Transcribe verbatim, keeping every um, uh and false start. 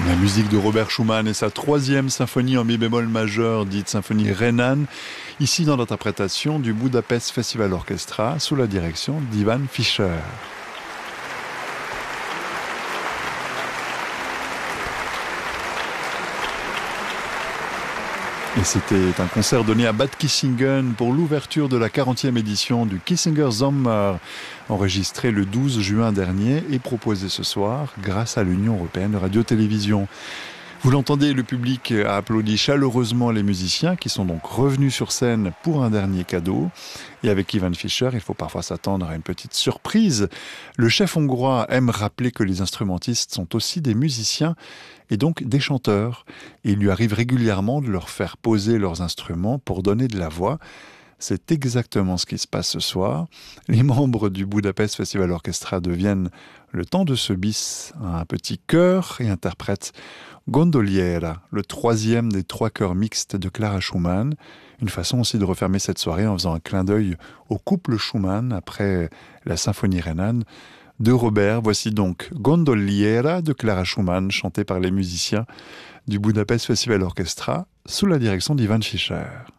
La musique de Robert Schumann et sa troisième symphonie en mi bémol majeur, dite symphonie Renan, ici dans l'interprétation du Budapest Festival Orchestra sous la direction d'Ivan Fischer. Et c'était un concert donné à Bad Kissingen pour l'ouverture de la quarantième édition du Kissinger Sommer, enregistré le douze juin dernier et proposé ce soir grâce à l'Union européenne de radio-télévision. Vous l'entendez, le public a applaudi chaleureusement les musiciens qui sont donc revenus sur scène pour un dernier cadeau. Et avec Ivan Fischer, il faut parfois s'attendre à une petite surprise. Le chef hongrois aime rappeler que les instrumentistes sont aussi des musiciens et donc des chanteurs. Et il lui arrive régulièrement de leur faire poser leurs instruments pour donner de la voix. C'est exactement ce qui se passe ce soir. Les membres du Budapest Festival Orchestra deviennent, le temps de ce bis, un petit chœur et interprètent Gondoliera, le troisième des trois chœurs mixtes de Clara Schumann. Une façon aussi de refermer cette soirée en faisant un clin d'œil au couple Schumann après la symphonie Renan de Robert. Voici donc Gondoliera de Clara Schumann, chantée par les musiciens du Budapest Festival Orchestra sous la direction d'Ivan Fischer.